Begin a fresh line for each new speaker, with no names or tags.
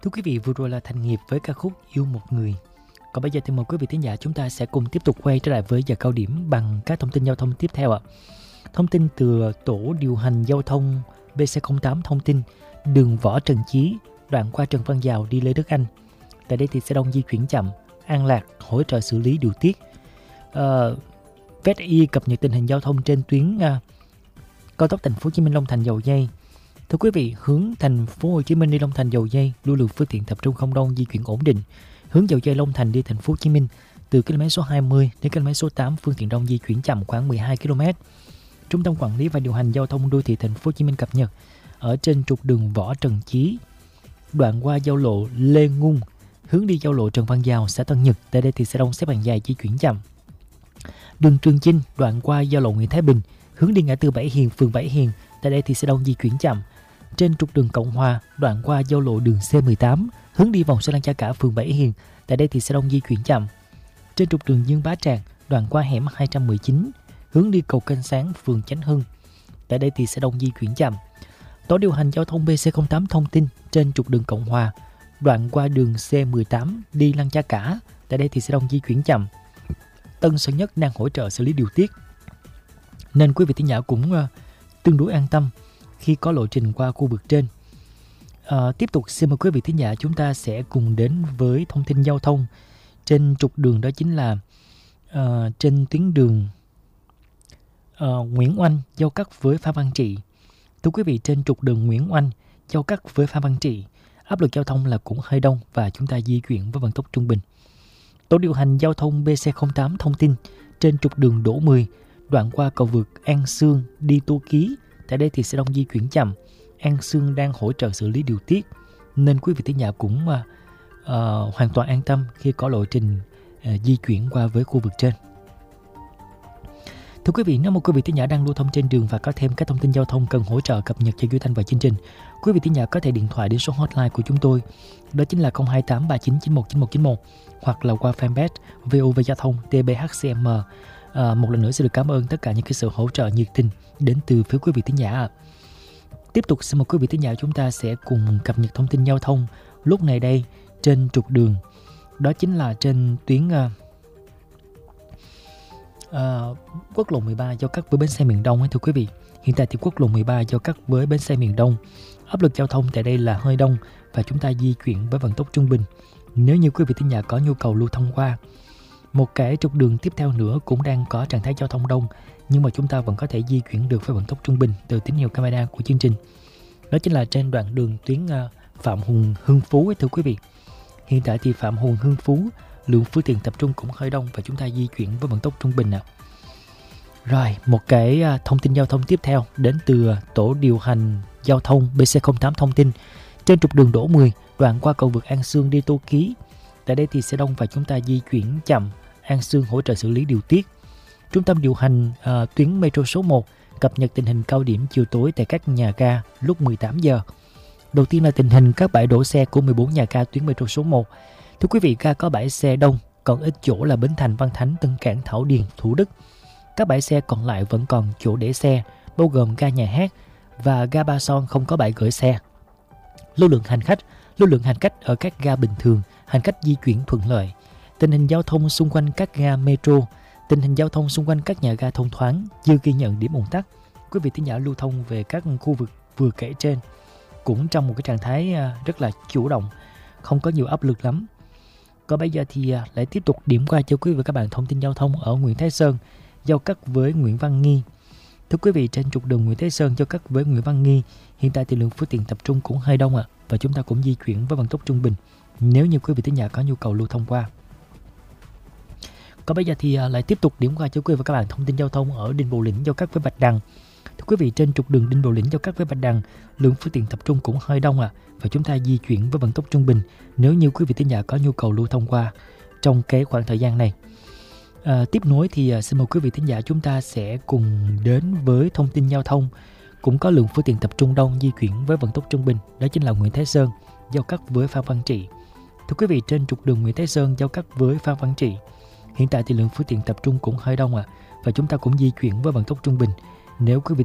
Thưa quý vị, vừa rồi là Thành Nghiệp với ca khúc Yêu Một Người. Còn bây giờ thì mời quý vị thính giả chúng ta sẽ cùng tiếp tục quay trở lại với giờ cao điểm bằng các thông tin giao thông tiếp theo ạ. Thông tin từ Tổ điều hành giao thông BC08 thông tin đường Võ Trần Chí, đoạn qua Trần Văn Dào đi Lê Đức Anh. Tại đây thì xe đông di chuyển chậm, An Lạc hỗ trợ xử lý điều tiết. VSI cập nhật tình hình giao thông trên tuyến cao tốc Thành phố Hồ Chí Minh Long Thành Dầu Giây. Thưa quý vị, hướng Thành phố Hồ Chí Minh đi Long Thành Dầu Giây, lưu lượng phương tiện tập trung không đông, di chuyển ổn định. Hướng Dầu Giây Long Thành đi Thành phố Hồ Chí Minh từ km số 20 đến km số 8, phương tiện đông di chuyển chậm khoảng 12 km. Trung tâm quản lý và điều hành giao thông đô thị Thành phố Hồ Chí Minh cập nhật ở trên trục đường Võ Trần Chí, đoạn qua giao lộ Lê Ngung, hướng đi giao lộ Trần Văn Dào, xã Tân Nhật. Tại đây thì xe đông xếp hàng dài di chuyển chậm. Đường Trường Chinh, đoạn qua giao lộ Nguyễn Thái Bình, hướng đi ngã tư Bảy Hiền, phường Bảy Hiền. Tại đây thì xe đông di chuyển chậm. Trên trục đường Cộng Hòa, đoạn qua giao lộ đường C18, hướng đi vòng xoay Lăng Cha Cả, phường Bảy Hiền. Tại đây thì xe đông di chuyển chậm. Trên trục đường Dương Bá Trạc, đoạn qua hẻm 219, hướng đi cầu Kênh Sáng, phường Chánh Hưng. Tại đây thì xe đông di chuyển chậm. Tổ điều hành giao thông BC08 thông tin trên trục đường Cộng Hòa, đoạn qua đường C18 đi Lăng Cha Cả. Tại đây thì xe đông di chuyển chậm. Tân Sơn Nhất đang hỗ trợ xử lý điều tiết, nên quý vị thính giả cũng tương đối an tâm khi có lộ trình qua khu vực trên. Tiếp tục xin mời quý vị thính giả chúng ta sẽ cùng đến với thông tin giao thông trên trục đường, đó chính là trên tuyến đường Nguyễn Oanh giao cắt với Phan Văn Trị. Thưa quý vị, trên trục đường Nguyễn Oanh giao cắt với Phan Văn Trị, áp lực giao thông là cũng hơi đông và chúng ta di chuyển với vận tốc trung bình. Tổ điều hành giao thông BC08 thông tin trên trục đường Đỗ 10, đoạn qua cầu vượt An Sương đi Tô Ký. Tại đây thì xe đông di chuyển chậm. An Sương đang hỗ trợ xử lý điều tiết, nên quý vị thính giả cũng hoàn toàn an tâm khi có lộ trình di chuyển qua với khu vực trên. Thưa quý vị, nếu một quý vị thính giả đang lưu thông trên đường và có thêm các thông tin giao thông cần hỗ trợ cập nhật cho Duy Thanh và chương trình, quý vị thính giả có thể điện thoại đến số hotline của chúng tôi, đó chính là 028 3991 9191, hoặc là qua fanpage VOV Giao thông TBHCM. Một lần nữa xin được cảm ơn tất cả những cái sự hỗ trợ nhiệt tình đến từ phía quý vị thính giả. Tiếp tục xin mời quý vị thính giả chúng ta sẽ cùng cập nhật thông tin giao thông lúc này đây trên trục đường, đó chính là trên tuyến quốc lộ 13 giao cắt với bến xe miền Đông. Thưa quý vị, hiện tại thì quốc lộ 13 giao cắt với bến xe miền Đông, áp lực giao thông tại đây là hơi đông và chúng ta di chuyển với vận tốc trung bình. Nếu như quý vị thính giả có nhu cầu lưu thông qua một cái trục đường tiếp theo nữa cũng đang có trạng thái giao thông đông, nhưng mà chúng ta vẫn có thể di chuyển được với vận tốc trung bình từ tín hiệu camera của chương trình, đó chính là trên đoạn đường tuyến Phạm Hùng Hưng Phú. Thưa quý vị, hiện tại thì Phạm Hùng Hưng Phú lượng phương tiện tập trung cũng hơi đông và chúng ta di chuyển với vận tốc trung bình. Rồi, một cái thông tin giao thông tiếp theo đến từ tổ điều hành giao thông BC08 thông tin trên trục đường Đỗ 10, đoạn qua cầu vượt An Sương đi Tô Ký. Tại đây thì xe đông và chúng ta di chuyển chậm. An Sương hỗ trợ xử lý điều tiết. Trung tâm điều hành tuyến metro số 1 cập nhật tình hình cao điểm chiều tối tại các nhà ga lúc 18 giờ. Đầu tiên là tình hình các bãi đổ xe của 14 nhà ga tuyến metro số 1. Thưa quý vị, ga có bãi xe đông, còn ít chỗ là Bến Thành, Văn Thánh, Tân Cảng, Thảo Điền, Thủ Đức. Các bãi xe còn lại vẫn còn chỗ để xe, bao gồm ga Nhà Hát và ga Ba Son không có bãi gửi xe. Lưu lượng hành khách ở các ga bình thường, hành khách di chuyển thuận lợi. Tình hình giao thông xung quanh các ga metro, tình hình giao thông xung quanh các nhà ga thông thoáng, chưa ghi nhận điểm ùn tắc. Quý vị thính giả lưu thông về các khu vực vừa kể trên cũng trong một cái trạng thái rất là chủ động, không có nhiều áp lực lắm. Còn bây giờ thì lại tiếp tục điểm qua cho quý vị và các bạn thông tin giao thông ở Nguyễn Thái Sơn giao cắt với Nguyễn Văn Nghi. Thưa quý vị, trên trục đường Nguyễn Thái Sơn giao cắt với Nguyễn Văn Nghi, hiện tại thì lượng phương tiện tập trung cũng hơi đông và chúng ta cũng di chuyển với vận tốc trung bình nếu như quý vị thính giả có nhu cầu lưu thông qua. Còn bây giờ thì lại tiếp tục điểm qua cho quý vị và các bạn thông tin giao thông ở Đinh Bộ Lĩnh giao cắt với Bạch Đằng. Thưa quý vị, trên trục đường Đinh Bộ Lĩnh giao cắt với Bạch Đằng, lượng phương tiện tập trung cũng hơi đông và chúng ta di chuyển với vận tốc trung bình nếu như quý vị thính giả có nhu cầu lưu thông qua trong cái khoảng thời gian này. Tiếp nối thì xin mời quý vị thính giả chúng ta sẽ cùng đến với thông tin giao thông cũng có lượng phương tiện tập trung đông di chuyển với vận tốc trung bình, đó chính là Nguyễn Thái Sơn giao cắt với Phan Văn Trị. Thưa quý vị, trên trục đường Nguyễn Thái Sơn giao cắt với Phan Văn Trị, hiện tại thì lượng phương tiện tập trung cũng hơi đông và chúng ta cũng di chuyển với vận tốc trung bình nếu quý vị